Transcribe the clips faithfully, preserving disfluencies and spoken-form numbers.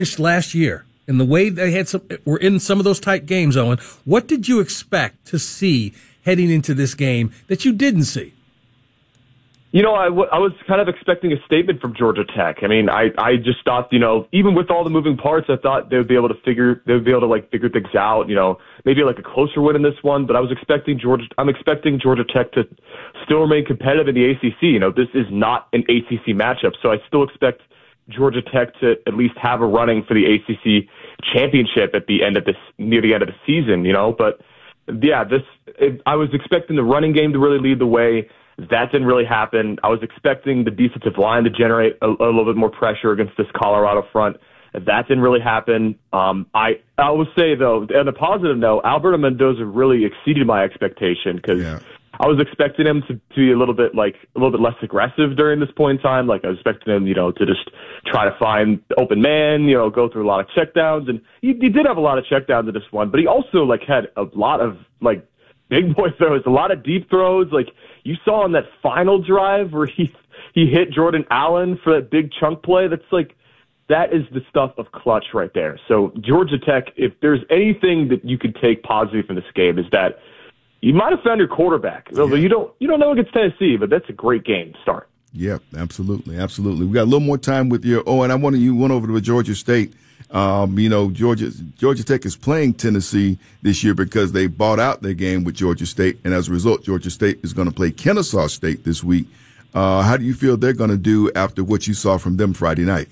last year and the way they had some were in some of those tight games, Owen, what did you expect to see heading into this game that you didn't see? You know, I, w- I was kind of expecting a statement from Georgia Tech. I mean, I, I just thought, you know, even with all the moving parts, I thought they would be able to figure, they would be able to like figure things out, you know, maybe like a closer win in this one, but I was expecting Georgia, I'm expecting Georgia Tech to still remain competitive in the A C C. You know, this is not an A C C matchup, so I still expect Georgia Tech to at least have a running for the A C C championship at the end of this, near the end of the season, you know, but yeah, this, it, I was expecting the running game to really lead the way. That didn't really happen. I was expecting the defensive line to generate a, a little bit more pressure against this Colorado front. That didn't really happen. Um, I I will say, though, on a positive note, Alberto Mendoza really exceeded my expectation because yeah. I was expecting him to, to be a little bit like a little bit less aggressive during this point in time. Like I was expecting him, you know, to just try to find open man, you know, go through a lot of checkdowns, and he, he did have a lot of checkdowns in this one. But he also like had a lot of like big boy throws, a lot of deep throws. Like you saw on that final drive where he he hit Jordan Allen for that big chunk play. That's like that is the stuff of clutch right there. So Georgia Tech, if there's anything that you could take positive from this game, is that you might have found your quarterback. Yeah. You don't you don't know against Tennessee, but that's a great game to start. Yeah, absolutely, absolutely. We got a little more time with you. Oh, and I wanted you went over to Georgia State. Um, you know, Georgia Georgia Tech is playing Tennessee this year because they bought out their game with Georgia State, and as a result, Georgia State is going to play Kennesaw State this week. Uh, how do you feel they're going to do after what you saw from them Friday night?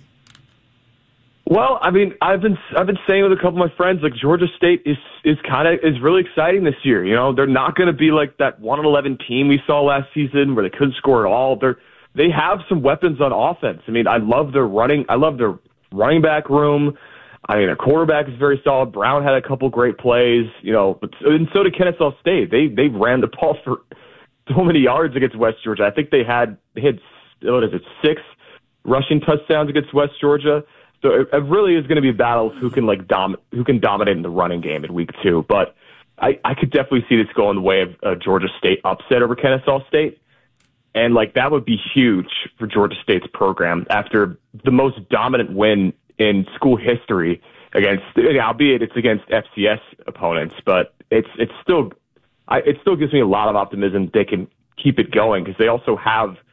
Well, I mean, I've been I've been saying with a couple of my friends, like Georgia State is is kind of is really exciting this year. You know, they're not going to be like that one and eleven team we saw last season where they couldn't score at all. They're they have some weapons on offense. I mean, I love their running. I love their running back room. I mean, their quarterback is very solid. Brown had a couple great plays, you know, but, and so did Kennesaw State. They they ran the ball for so many yards against West Georgia. I think they had they had what is it six rushing touchdowns against West Georgia. So it, it really is going to be a battle of who can like dom who can dominate in the running game in week two. But I, I could definitely see this going the way of uh, Georgia State upset over Kennesaw State. And, like, that would be huge for Georgia State's program after the most dominant win in school history against, albeit it's against F C S opponents, but it's it's still, I, it still gives me a lot of optimism they can keep it going because they also have